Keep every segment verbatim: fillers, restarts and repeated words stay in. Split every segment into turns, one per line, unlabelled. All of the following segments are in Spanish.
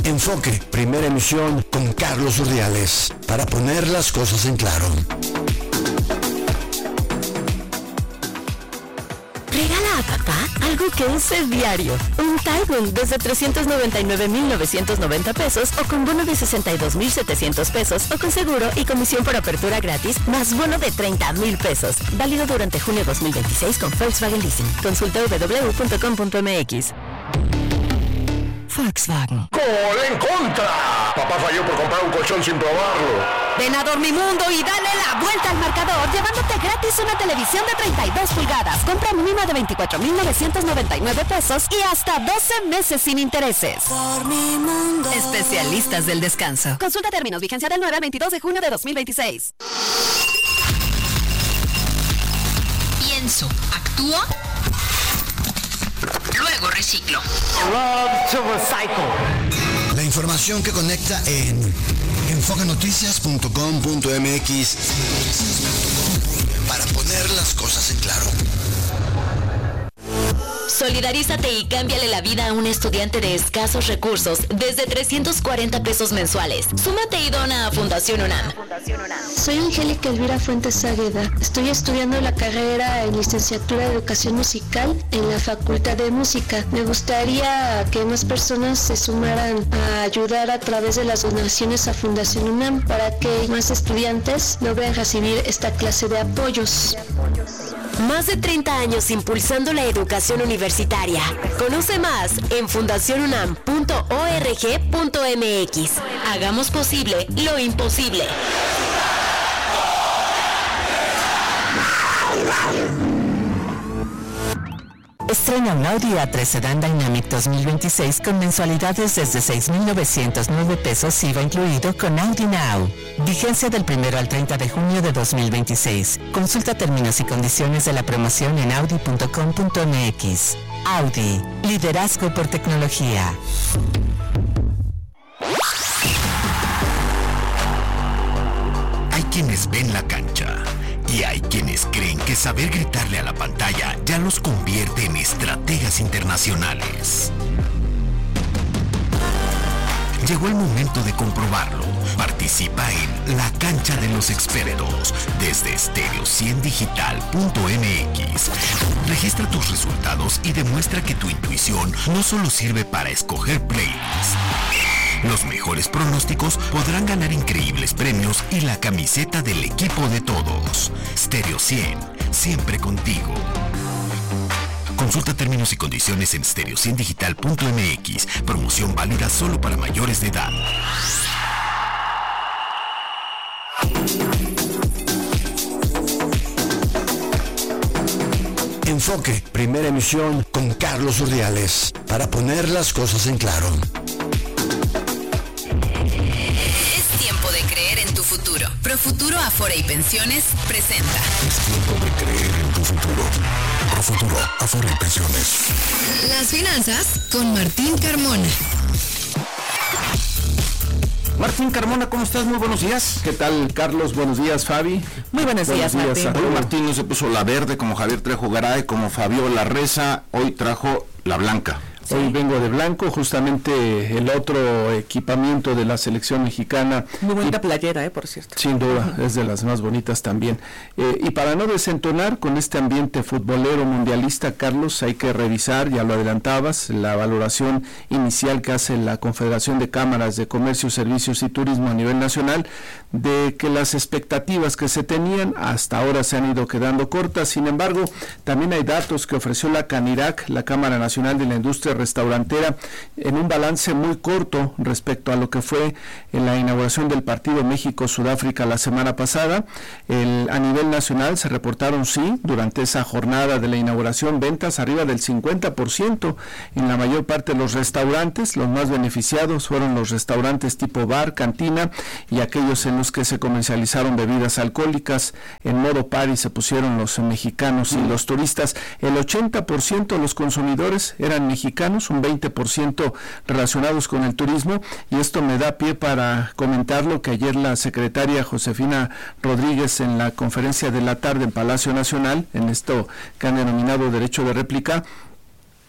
Enfoque, primera emisión con Carlos Urdiales, para poner las cosas en claro.
Regala a papá algo que use diario. Un Taiwan desde trescientos noventa y nueve mil novecientos noventa pesos o con bono de sesenta y dos mil setecientos pesos o con seguro y comisión por apertura gratis más bono de treinta mil pesos. Válido durante junio dos mil veintiséis con Volkswagen Leasing. Consulta doble u doble u doble u punto com punto m x. Volkswagen.
¡Gol en contra! Papá falló por comprar un colchón sin probarlo.
Ven a Dormimundo y dale la vuelta al marcador llevándote gratis una televisión de treinta y dos pulgadas. Compra mínima de veinticuatro mil novecientos noventa y nueve pesos y hasta doce meses sin intereses.
Dormimundo.
Especialistas del descanso. Consulta términos. Vigencia del nueve al veintidós de junio de dos mil veintiséis.
Pienso, actúo, luego reciclo.
Love to recycle. La información que conecta en enfoque noticias punto com punto m x para poner las cosas en claro.
Solidarízate y cámbiale la vida a un estudiante de escasos recursos desde trescientos cuarenta pesos mensuales. Súmate y dona a Fundación UNAM.
Soy Angélica Elvira Fuentes Águeda. Estoy estudiando la carrera en licenciatura de Educación Musical en la Facultad de Música. Me gustaría que más personas se sumaran a ayudar a través de las donaciones a Fundación UNAM para que más estudiantes logren recibir esta clase de apoyos.
Más de treinta años impulsando la educación universitaria. Conoce más en fundación unam punto org punto m x. Hagamos posible lo imposible.
Estrena un Audi A tres Sedan Dynamic dos mil veintiséis con mensualidades desde seis mil novecientos nueve pesos I V A incluido con Audi Now. Vigencia del primero al treinta de junio de dos mil veintiséis. Consulta términos y condiciones de la promoción en audi punto com punto m x. Audi, liderazgo por tecnología.
Hay quienes ven la cancha y hay quienes creen que saber gritarle a la pantalla ya los convierte en estrategas internacionales. Llegó el momento de comprobarlo. Participa en La Cancha de los Expertos desde stereo cien digital punto m x. Registra tus resultados y demuestra que tu intuición no solo sirve para escoger playlists. Los mejores pronósticos podrán ganar increíbles premios y la camiseta del equipo de todos. Stereo cien, siempre contigo. Consulta términos y condiciones en stereo cien digital punto m x. Promoción válida solo para mayores de edad.
Enfoque, primera emisión con Carlos Urdiales, para poner las cosas en claro.
Profuturo Afore y Pensiones presenta.
Es tiempo de creer en tu futuro. Profuturo Afore y Pensiones.
Las finanzas con Martín Carmona.
Martín Carmona, ¿cómo estás? Muy buenos días.
¿Qué tal, Carlos? Buenos días, Fabi.
Muy buenos, buenos días, días, Martín.
Hoy Martín no se puso la verde como Javier Trejo Garay, como Fabiola Reza. Hoy trajo la blanca.
Sí. Hoy vengo de blanco, justamente el otro equipamiento de la selección mexicana.
Muy bonita y, playera, eh, por cierto.
Sin duda, uh-huh. Es de las más bonitas también. Eh, y para no desentonar con este ambiente futbolero mundialista, Carlos, hay que revisar, ya lo adelantabas, la valoración inicial que hace la Confederación de Cámaras de Comercio, Servicios y Turismo a nivel nacional, de que las expectativas que se tenían hasta ahora se han ido quedando cortas. Sin embargo, también hay datos que ofreció la CANIRAC, la Cámara Nacional de la Industria Restaurantera, en un balance muy corto respecto a lo que fue en la inauguración del partido México-Sudáfrica la semana pasada. El, a nivel nacional se reportaron, sí, durante esa jornada de la inauguración, ventas arriba del cincuenta por ciento en la mayor parte de los restaurantes. Los más beneficiados fueron los restaurantes tipo bar, cantina y aquellos en los que se comercializaron bebidas alcohólicas. En modo party se pusieron los mexicanos y los turistas. El ochenta por ciento de los consumidores eran mexicanos, un veinte por ciento relacionados con el turismo, y esto me da pie para comentar lo que ayer la secretaria Josefina Rodríguez en la conferencia de la tarde en Palacio Nacional, en esto que han denominado derecho de réplica,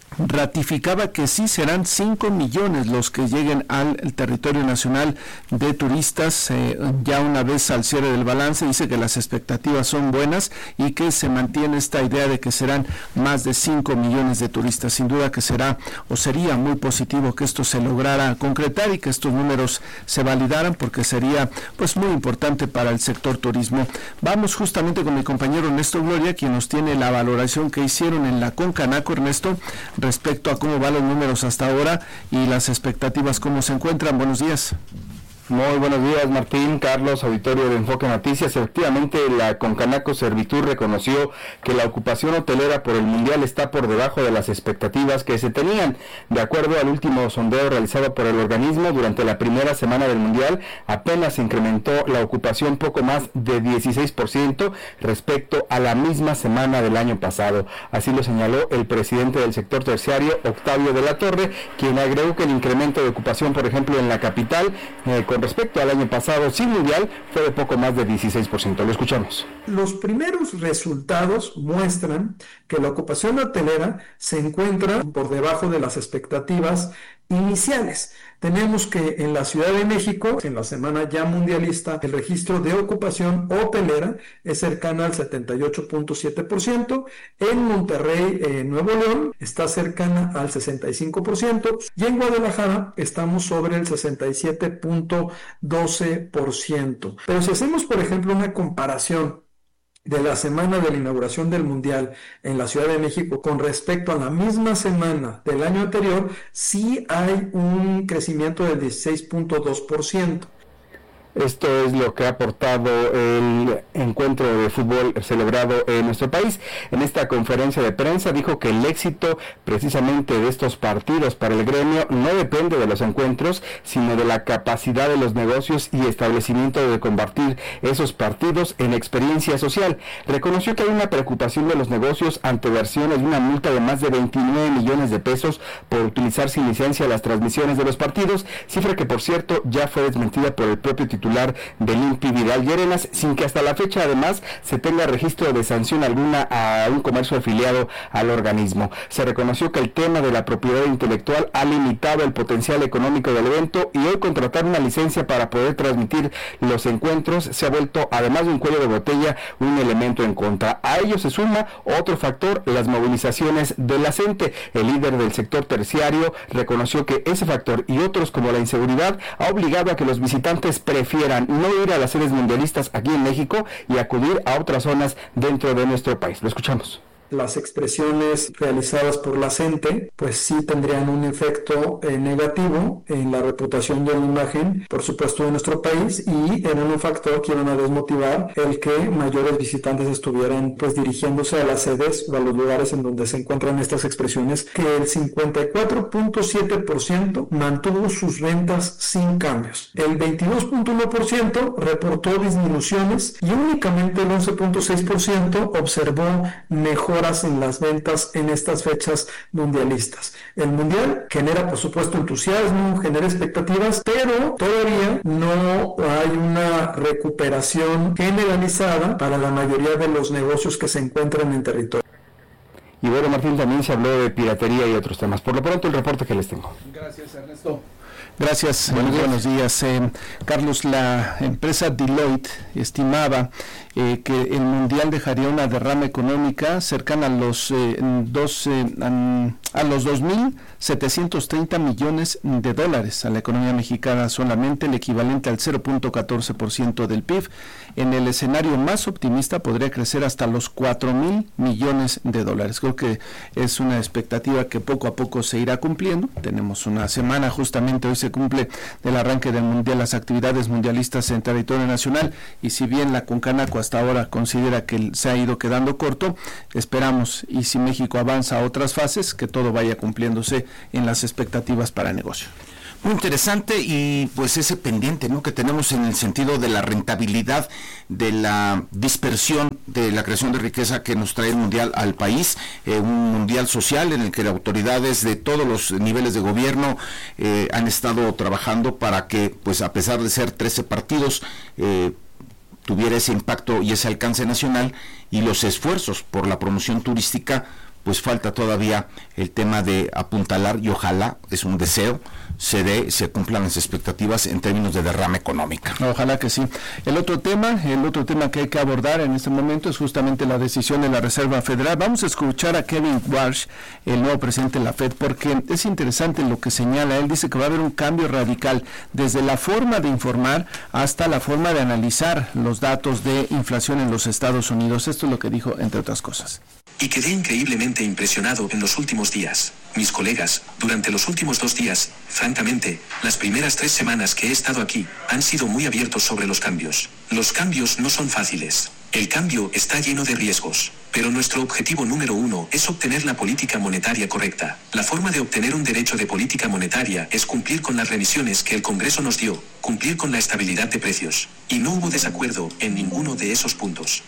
ratificaba que sí serán cinco millones los que lleguen al territorio nacional de turistas eh, ya una vez al cierre del balance. Dice que las expectativas son buenas y que se mantiene esta idea de que serán más de cinco millones de turistas. Sin duda que será o sería muy positivo que esto se lograra concretar y que estos números se validaran, porque sería pues muy importante para el sector turismo. Vamos justamente con mi compañero Ernesto Gloria, quien nos tiene la valoración que hicieron en la Concanaco. Ernesto, respecto a cómo van los números hasta ahora y las expectativas, cómo se encuentran. Buenos días.
Muy buenos días, Martín, Carlos, auditorio de Enfoque Noticias. Efectivamente, la Concanaco Servitur reconoció que la ocupación hotelera por el Mundial está por debajo de las expectativas que se tenían. De acuerdo al último sondeo realizado por el organismo, durante la primera semana del Mundial apenas se incrementó la ocupación poco más de dieciséis por ciento respecto a la misma semana del año pasado. Así lo señaló el presidente del sector terciario, Octavio de la Torre, quien agregó que el incremento de ocupación, por ejemplo, en la capital, eh, con respecto al año pasado sin Mundial, fue de poco más de dieciséis por ciento. Lo escuchamos.
Los primeros resultados muestran que la ocupación hotelera se encuentra por debajo de las expectativas iniciales. Tenemos que en la Ciudad de México, en la semana ya mundialista, el registro de ocupación hotelera es cercano al setenta y ocho punto siete por ciento. En Monterrey, eh, Nuevo León, está cercana al sesenta y cinco por ciento. Y en Guadalajara estamos sobre el sesenta y siete punto doce por ciento. Pero si hacemos, por ejemplo, una comparación de la semana de la inauguración del Mundial en la Ciudad de México con respecto a la misma semana del año anterior, sí hay un crecimiento del dieciséis punto dos por ciento.
Esto es lo que ha aportado el encuentro de fútbol celebrado en nuestro país. En esta conferencia de prensa dijo que el éxito precisamente de estos partidos para el gremio no depende de los encuentros, sino de la capacidad de los negocios y establecimiento de convertir esos partidos en experiencia social. Reconoció que hay una preocupación de los negocios ante versiones de una multa de más de veintinueve millones de pesos por utilizar sin licencia las transmisiones de los partidos, cifra que por cierto ya fue desmentida por el propio titular titular del I N P I, Vidal Llerenas, sin que hasta la fecha además se tenga registro de sanción alguna a un comercio afiliado al organismo. Se reconoció que el tema de la propiedad intelectual ha limitado el potencial económico del evento y hoy contratar una licencia para poder transmitir los encuentros se ha vuelto, además de un cuello de botella, un elemento en contra. A ello se suma otro factor, las movilizaciones de la gente. El líder del sector terciario reconoció que ese factor y otros como la inseguridad ha obligado a que los visitantes prefieran no ir a las sedes mundialistas aquí en México y acudir a otras zonas dentro de nuestro país. Lo escuchamos.
Las expresiones realizadas por la gente pues sí tendrían un efecto eh, negativo en la reputación y en la imagen, por supuesto, de nuestro país, y eran un factor que iban a desmotivar el que mayores visitantes estuvieran pues dirigiéndose a las sedes o a los lugares en donde se encuentran estas expresiones, que el cincuenta y cuatro punto siete por ciento mantuvo sus rentas sin cambios, el veintidós punto uno por ciento reportó disminuciones y únicamente el once punto seis por ciento observó mejor en las ventas en estas fechas mundialistas. El mundial genera, por supuesto, entusiasmo, genera expectativas, pero todavía no hay una recuperación generalizada para la mayoría de los negocios que se encuentran en territorio.
Y bueno, Martín, también se habló de piratería y otros temas. Por lo pronto, el reporte que les tengo.
Gracias, Ernesto. Gracias, buenos días. Buenos días. Eh, Carlos, la empresa Deloitte estimaba eh, que el Mundial dejaría una derrama económica cercana a los, eh, dos, eh, a los dos mil setecientos treinta millones de dólares a la economía mexicana, solamente el equivalente al cero punto catorce por ciento del P I B. En el escenario más optimista podría crecer hasta los cuatro mil millones de dólares. Creo que es una expectativa que poco a poco se irá cumpliendo. Tenemos una semana, justamente hoy se cumple del arranque del Mundial, las actividades mundialistas en territorio nacional, y si bien la Concanaco hasta ahora considera que se ha ido quedando corto, esperamos, y si México avanza a otras fases, que todo vaya cumpliéndose en las expectativas para el negocio.
Muy interesante, y pues ese pendiente, ¿no?, que tenemos en el sentido de la rentabilidad, de la dispersión, de la creación de riqueza que nos trae el Mundial al país, eh, un Mundial social en el que las autoridades de todos los niveles de gobierno eh, han estado trabajando para que, pues a pesar de ser trece partidos, eh, tuviera ese impacto y ese alcance nacional, y los esfuerzos por la promoción turística pues falta todavía el tema de apuntalar y ojalá, es un deseo, se dé, se cumplan las expectativas en términos de derrama económica.
Ojalá que sí. El otro tema, el otro tema que hay que abordar en este momento es justamente la decisión de la Reserva Federal. Vamos a escuchar a Kevin Warsh, el nuevo presidente de la Fed, porque es interesante lo que señala. Él dice que va a haber un cambio radical desde la forma de informar hasta la forma de analizar los datos de inflación en los Estados Unidos. Esto es lo que dijo, entre otras cosas.
Y quedé increíblemente impresionado en los últimos días. Mis colegas, durante los últimos dos días, francamente, las primeras tres semanas que he estado aquí, han sido muy abiertos sobre los cambios. Los cambios no son fáciles. El cambio está lleno de riesgos. Pero nuestro objetivo número uno es obtener la política monetaria correcta. La forma de obtener un derecho de política monetaria es cumplir con las revisiones que el Congreso nos dio, cumplir con la estabilidad de precios. Y no hubo desacuerdo en ninguno de esos puntos.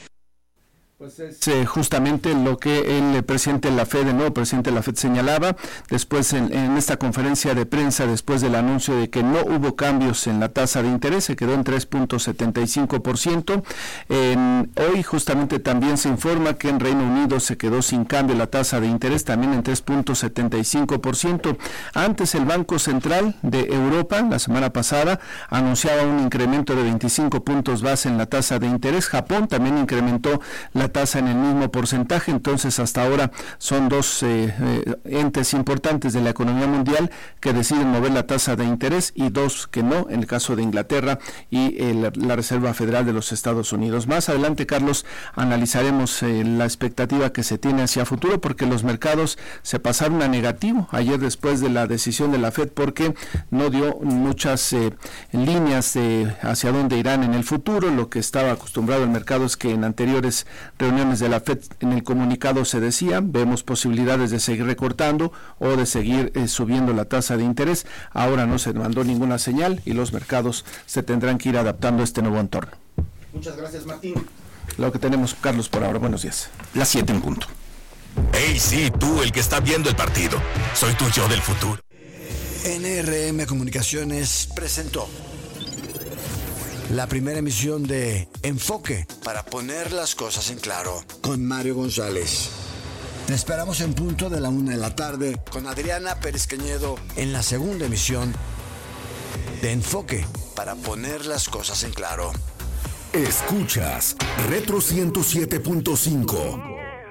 Pues es eh, justamente lo que el presidente de la Fed, el nuevo presidente de la Fed señalaba después en, en esta conferencia de prensa, después del anuncio de que no hubo cambios en la tasa de interés, se quedó en tres punto setenta y cinco por ciento. Eh, hoy justamente también se informa que en Reino Unido se quedó sin cambio la tasa de interés, también en tres punto setenta y cinco por ciento. Antes el Banco Central de Europa, la semana pasada, anunciaba un incremento de veinticinco puntos base en la tasa de interés. Japón también incrementó la tasa en el mismo porcentaje. Entonces hasta ahora son dos eh, eh, entes importantes de la economía mundial que deciden mover la tasa de interés y dos que no, en el caso de Inglaterra y eh, la, la Reserva Federal de los Estados Unidos. Más adelante, Carlos, analizaremos eh, la expectativa que se tiene hacia futuro, porque los mercados se pasaron a negativo ayer después de la decisión de la Fed, porque no dio muchas eh, líneas de hacia dónde irán en el futuro. Lo que estaba acostumbrado el mercado es que en anteriores reuniones de la Fed en el comunicado se decía, vemos posibilidades de seguir recortando o de seguir eh, subiendo la tasa de interés. Ahora no se mandó ninguna señal y los mercados se tendrán que ir adaptando a este nuevo entorno.
Muchas gracias, Martín.
Lo que tenemos, Carlos, por ahora. Buenos días.
Las siete en punto.
Hey, sí, tú, el que está viendo el partido. Soy tu yo del futuro.
N R M Comunicaciones presentó la primera emisión de Enfoque, para poner las cosas en claro, con Mario González. Te esperamos en punto de la una de la tarde con Adriana Pérez Cañedo en la segunda emisión de Enfoque, para poner las cosas en claro.
Escuchas Retro ciento siete punto cinco.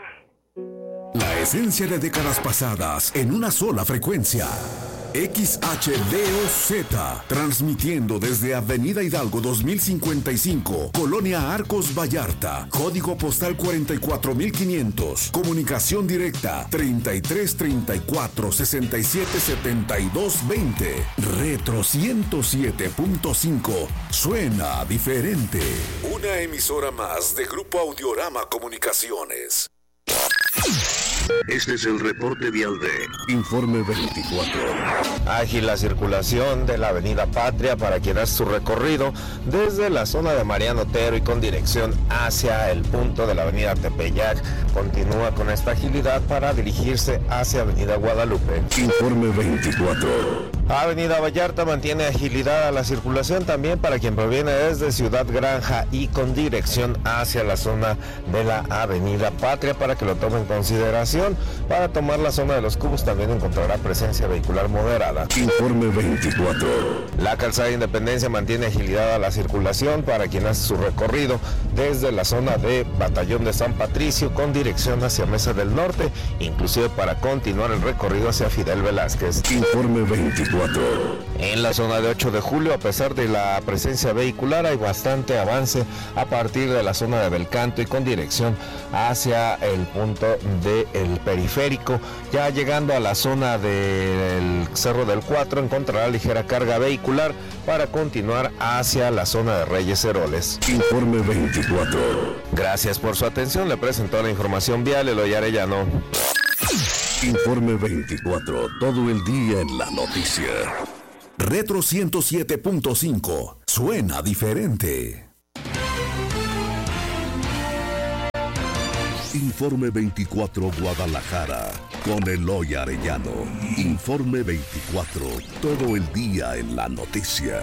La esencia de décadas pasadas en una sola frecuencia. X H D O Z, transmitiendo desde Avenida Hidalgo dos mil cincuenta y cinco, Colonia Arcos Vallarta, código postal cuarenta y cuatro mil quinientos, comunicación directa treinta y tres treinta y cuatro sesenta y siete setenta y dos veinte. Retro ciento siete punto cinco, suena diferente. Una emisora más de Grupo Audiorama Comunicaciones.
Este es el reporte vial de
Informe veinticuatro.
Ágil la circulación de la Avenida Patria para quien hace su recorrido desde la zona de Mariano Otero y con dirección hacia el punto de la Avenida Tepeyac. Continúa con esta agilidad para dirigirse hacia Avenida Guadalupe.
Informe veinticuatro.
Avenida Vallarta mantiene agilidad a la circulación también para quien proviene desde Ciudad Granja y con dirección hacia la zona de la Avenida Patria para que lo tome en consideración. Para tomar la zona de los Cubos también encontrará presencia vehicular moderada.
Informe veinticuatro.
La calzada de Independencia mantiene agilidad a la circulación para quien hace su recorrido desde la zona de Batallón de San Patricio con dirección hacia Mesa del Norte, inclusive para continuar el recorrido hacia Fidel Velázquez.
Informe veinticuatro.
En la zona de ocho de julio, a pesar de la presencia vehicular, hay bastante avance a partir de la zona de Belcanto y con dirección hacia el punto del periférico. Ya llegando a la zona del Cerro del Cuatro, encontrará ligera carga vehicular para continuar hacia la zona de Reyes Heroles.
Informe veinticuatro.
Gracias por su atención. Le presentó la información vial Eloy Arellano.
Informe veinticuatro, todo el día en la noticia. Retro ciento siete punto cinco, suena diferente. Informe veinticuatro Guadalajara, con Eloy Arellano. Informe veinticuatro, todo el día en la noticia.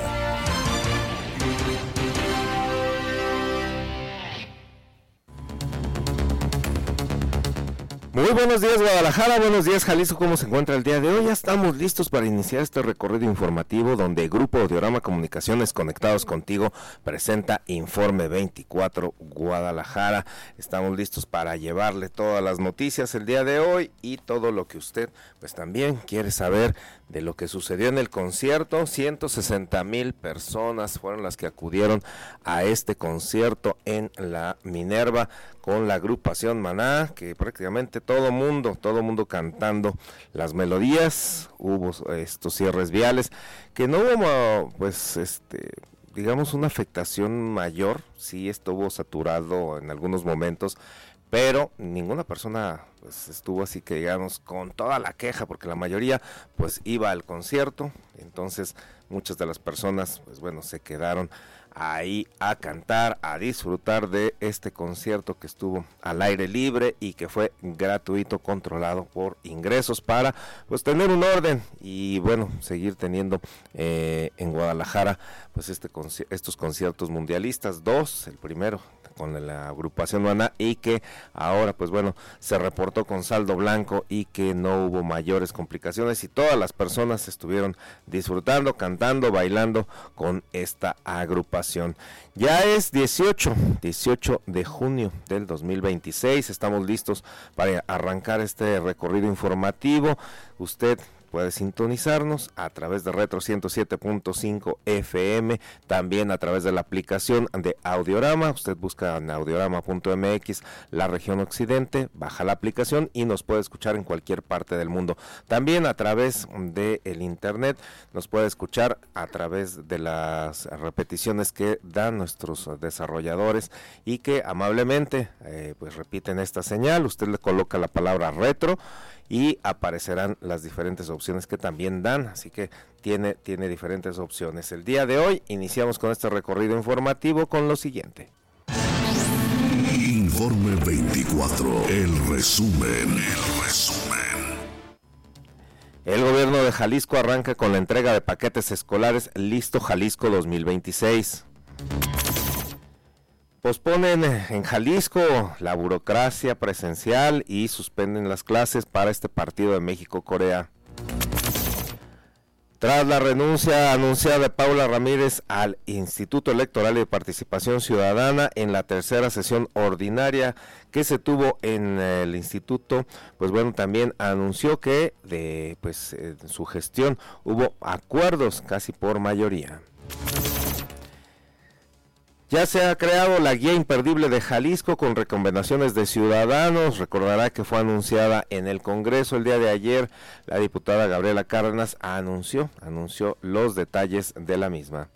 Muy buenos días Guadalajara, buenos días Jalisco, ¿cómo se encuentra el día de hoy? Ya estamos listos para iniciar este recorrido informativo donde Grupo Audiorama Comunicaciones Conectados Contigo presenta Informe veinticuatro Guadalajara. Estamos listos para llevarle todas las noticias el día de hoy y todo lo que usted pues también quiere saber de lo que sucedió en el concierto. ciento sesenta mil personas fueron las que acudieron a este concierto en la Minerva con la agrupación Maná, que prácticamente todo mundo, todo mundo cantando las melodías. Hubo estos cierres viales, que no hubo, pues, este, digamos, una afectación mayor. Sí estuvo saturado en algunos momentos, pero ninguna persona pues estuvo así que digamos con toda la queja, porque la mayoría pues iba al concierto. Entonces muchas de las personas pues bueno se quedaron ahí a cantar, a disfrutar de este concierto que estuvo al aire libre y que fue gratuito, controlado por ingresos para pues tener un orden y bueno seguir teniendo eh, en Guadalajara pues este conci- estos conciertos mundialistas, dos, el primero con la agrupación Maná y que ahora pues bueno se reportó con saldo blanco y que no hubo mayores complicaciones y todas las personas estuvieron disfrutando, cantando, bailando con esta agrupación. Ya es dieciocho de junio del dos mil veintiséis, estamos listos para arrancar este recorrido informativo. Usted puede sintonizarnos a través de Retro ciento siete punto cinco F M, también a través de la aplicación de Audiorama. Usted busca en audiorama punto m x la región occidente, baja la aplicación y nos puede escuchar en cualquier parte del mundo. También a través de el internet nos puede escuchar a través de las repeticiones que dan nuestros desarrolladores y que amablemente eh, pues repiten esta señal. Usted le coloca la palabra retro y aparecerán las diferentes opciones que también dan, así que tiene, tiene diferentes opciones. El día de hoy iniciamos con este recorrido informativo con lo siguiente.
Informe veinticuatro, el resumen, el resumen.
El gobierno de Jalisco arranca con la entrega de paquetes escolares Listo Jalisco dos mil veintiséis. Posponen en Jalisco la burocracia presencial y suspenden las clases para este partido de México-Corea. Tras la renuncia anunciada de Paula Ramírez al Instituto Electoral y de Participación Ciudadana en la tercera sesión ordinaria que se tuvo en el instituto, pues bueno, también anunció que de pues en su gestión hubo acuerdos casi por mayoría. Ya se ha creado la guía imperdible de Jalisco con recomendaciones de ciudadanos. Recordará que fue anunciada en el Congreso el día de ayer. La diputada Gabriela Cárdenas anunció, anunció los detalles de la misma.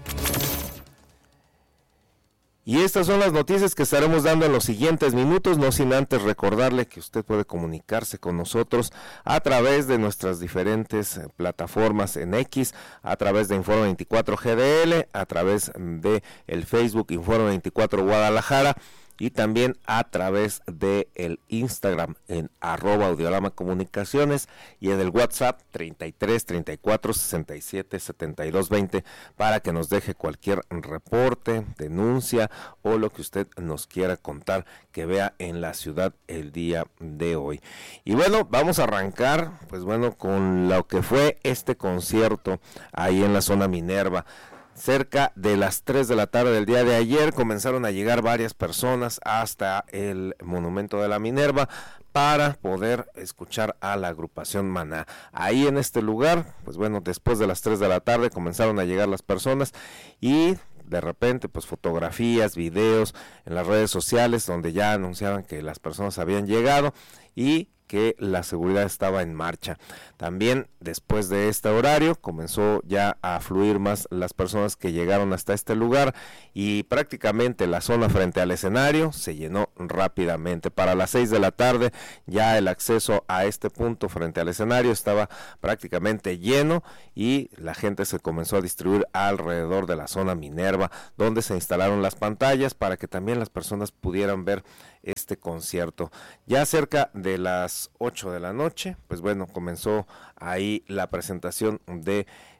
Y estas son las noticias que estaremos dando en los siguientes minutos, no sin antes recordarle que usted puede comunicarse con nosotros a través de nuestras diferentes plataformas en X, a través de Informe veinticuatro G D L, a través de el Facebook Informe veinticuatro Guadalajara y también a través de el Instagram en arroba Audiorama Comunicaciones y en el WhatsApp treinta y tres, treinta y cuatro, sesenta y siete, setenta y dos, veinte para que nos deje cualquier reporte, denuncia o lo que usted nos quiera contar que vea en la ciudad el día de hoy. Y bueno, vamos a arrancar pues bueno con lo que fue este concierto ahí en la zona Minerva. Cerca de las tres de la tarde del día de ayer comenzaron a llegar varias personas hasta el Monumento de la Minerva para poder escuchar a la agrupación Maná. Ahí en este lugar, pues bueno, después de las tres de la tarde comenzaron a llegar las personas y de repente pues fotografías, videos en las redes sociales donde ya anunciaban que las personas habían llegado y que la seguridad estaba en marcha. También después de este horario comenzó ya a fluir más las personas que llegaron hasta este lugar y prácticamente la zona frente al escenario se llenó rápidamente. Para las seis de la tarde ya el acceso a este punto frente al escenario estaba prácticamente lleno y la gente se comenzó a distribuir alrededor de la zona Minerva, donde se instalaron las pantallas para que también las personas pudieran ver este concierto. Ya cerca de las ocho de la noche, pues bueno, comenzó ahí la presentación de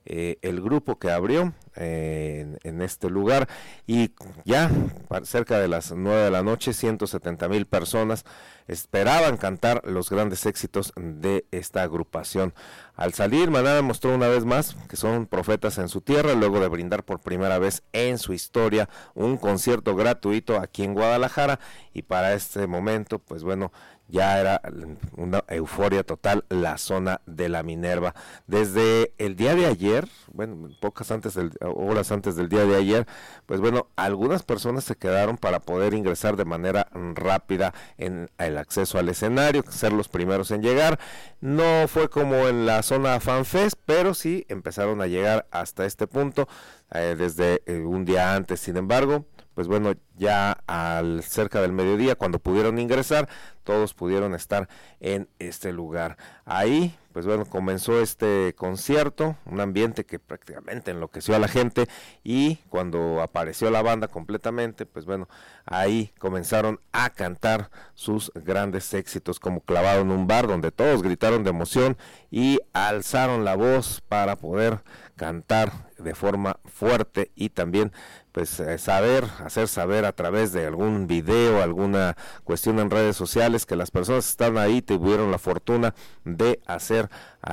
eh, el grupo que abrió eh, en, en este lugar, y ya cerca de las nueve de la noche, ciento setenta mil personas esperaban cantar los grandes éxitos de esta agrupación. Al salir, Maná demostró una vez más que son profetas en su tierra, luego de brindar por primera vez en su historia un concierto gratuito aquí en Guadalajara, y para este momento, pues bueno, ya era una euforia total la zona de la Minerva. Desde el día de ayer, bueno, pocas antes del, horas antes del día de ayer, pues bueno, algunas personas se quedaron para poder ingresar de manera rápida en el acceso al escenario, ser los primeros en llegar. No fue como en la zona FanFest, pero sí empezaron a llegar hasta este punto eh, desde eh, un día antes. Sin embargo, pues bueno, ya al cerca del mediodía, cuando pudieron ingresar, todos pudieron estar en este lugar. Ahí, pues bueno, comenzó este concierto, un ambiente que prácticamente enloqueció a la gente, y cuando apareció la banda completamente, pues bueno, ahí comenzaron a cantar sus grandes éxitos, como Clavado en un bar, donde todos gritaron de emoción y alzaron la voz para poder cantar de forma fuerte, y también pues eh, saber, hacer saber a través de algún video, alguna cuestión en redes sociales, que las personas que están ahí tuvieron la fortuna de hacer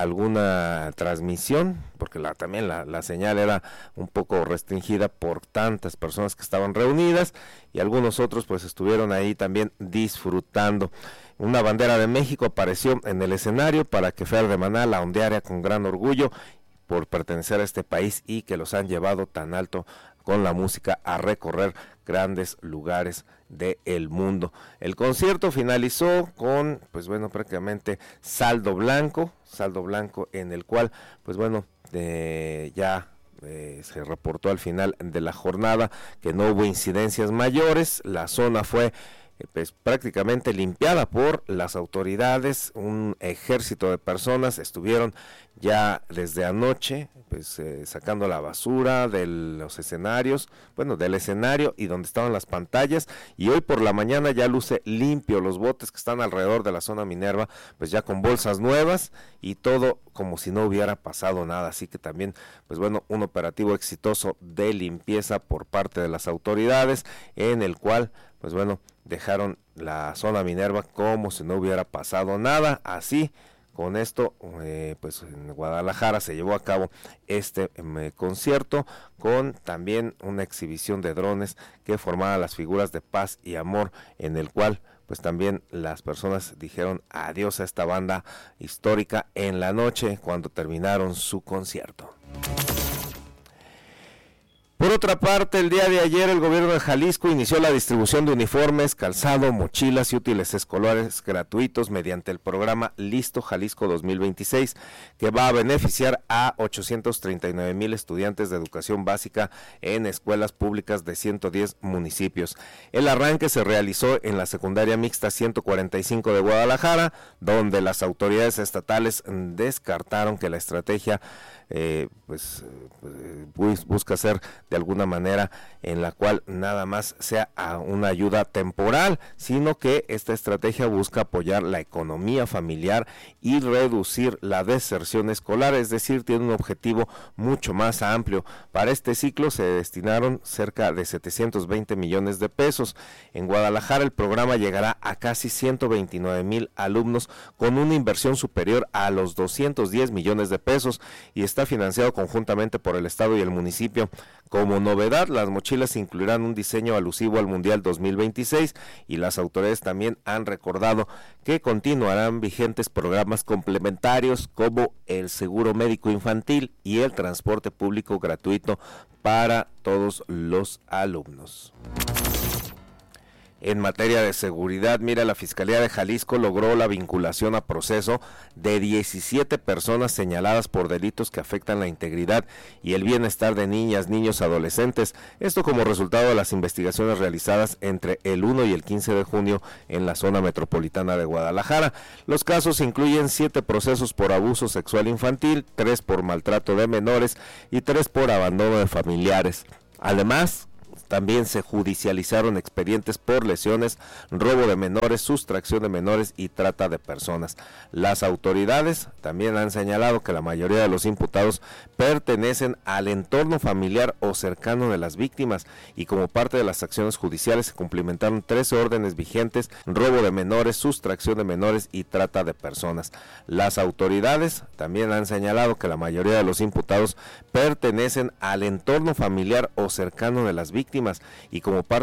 alguna transmisión, porque la, también la, la señal era un poco restringida por tantas personas que estaban reunidas, y algunos otros pues estuvieron ahí también disfrutando. Una bandera de México apareció en el escenario para que Fer de Maná la ondeara con gran orgullo por pertenecer a este país, y que los han llevado tan alto con la música a recorrer grandes lugares del mundo. El concierto finalizó con, pues bueno, prácticamente saldo blanco, saldo blanco en el cual, pues bueno, eh, ya eh, se reportó al final de la jornada que no hubo incidencias mayores. La zona fue pues prácticamente limpiada por las autoridades. Un ejército de personas estuvieron ya desde anoche pues eh, sacando la basura de los escenarios, bueno, del escenario y donde estaban las pantallas, y hoy por la mañana ya luce limpio los botes que están alrededor de la zona Minerva, pues ya con bolsas nuevas y todo como si no hubiera pasado nada. Así que también, pues bueno, un operativo exitoso de limpieza por parte de las autoridades, en el cual, pues bueno, dejaron la zona Minerva como si no hubiera pasado nada. Así, con esto, eh, pues en Guadalajara se llevó a cabo este eh, concierto, con también una exhibición de drones que formaban las figuras de paz y amor, en el cual pues también las personas dijeron adiós a esta banda histórica en la noche cuando terminaron su concierto. Por otra parte, el día de ayer el gobierno de Jalisco inició la distribución de uniformes, calzado, mochilas y útiles escolares gratuitos mediante el programa Listo Jalisco dos mil veintiséis, que va a beneficiar a ochocientos treinta y nueve mil estudiantes de educación básica en escuelas públicas de ciento diez municipios. El arranque se realizó en la secundaria mixta ciento cuarenta y cinco de Guadalajara, donde las autoridades estatales descartaron que la estrategia Eh, pues eh, busca ser de alguna manera en la cual nada más sea una ayuda temporal, sino que esta estrategia busca apoyar la economía familiar y reducir la deserción escolar, es decir, tiene un objetivo mucho más amplio. Para este ciclo se destinaron cerca de setecientos veinte millones de pesos. En Guadalajara el programa llegará a casi ciento veintinueve mil alumnos con una inversión superior a los doscientos diez millones de pesos, y está financiado conjuntamente por el estado y el municipio. Como novedad, las mochilas incluirán un diseño alusivo al Mundial dos mil veintiséis, y las autoridades también han recordado que continuarán vigentes programas complementarios como el seguro médico infantil y el transporte público gratuito para todos los alumnos. En materia de seguridad, mira, la Fiscalía de Jalisco logró la vinculación a proceso de diecisiete personas señaladas por delitos que afectan la integridad y el bienestar de niñas, niños, adolescentes. Esto como resultado de las investigaciones realizadas entre el uno y el quince de junio en la zona metropolitana de Guadalajara. Los casos incluyen siete procesos por abuso sexual infantil, tres por maltrato de menores y tres por abandono de familiares. Además, También se judicializaron expedientes por lesiones, robo de menores, sustracción de menores y trata de personas. Las autoridades también han señalado que la mayoría de los imputados pertenecen al entorno familiar o cercano de las víctimas y como parte de las acciones judiciales se cumplimentaron trece órdenes vigentes, robo de menores, sustracción de menores y trata de personas. Las autoridades también han señalado que la mayoría de los imputados pertenecen al entorno familiar o cercano de las víctimas y como parte